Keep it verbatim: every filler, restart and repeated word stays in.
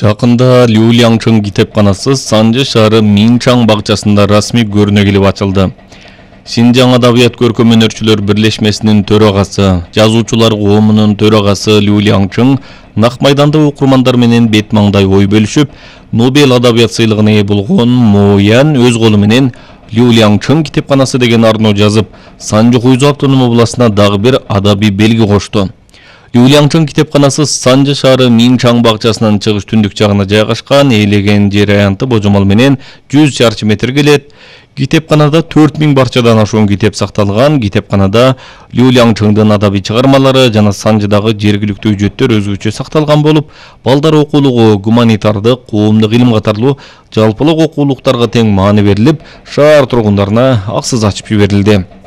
Жақында Люлянчың китепканасы Санжы шаары Минчаң бакчасында расмий көрүнө келип ачылды. Синжаң адабият көркөм өнөрчүлөр бирлешмесинин төрагасы, жазуучулар коомунун төрагасы Люлянчың Нак майданда окурмандар менен бет маңдай ой бөлүшүп, Нобел адабият сыйлыгына ээ болгон Мо Ян өз колу менен Люлянчың китепканасы деген арноо жазып, Санжы Хуйзу автономдук областына дагы бир адабий белги кошту. Люлянчың китепканасы Санжы шаары Минчаң бакчасынын чыгыш түндүк жагына жайгашкан, ээлеген жер аянты божомол менен жүз чарчы метр келет. Китепканада төрт миң барчадан ашуун китеп сакталган. Китепканада Люлянчыңдын адабий чыгармалары жана Санжыдагы жергиликтүү үжөттөр өзгөчө сакталган болуп, балдар окуулугу, гуманитардык, коомдук илим катарлуу жалпылык окуулуктарга тең маани берилип, шаар тургундарына аксыз ачып жиберилди.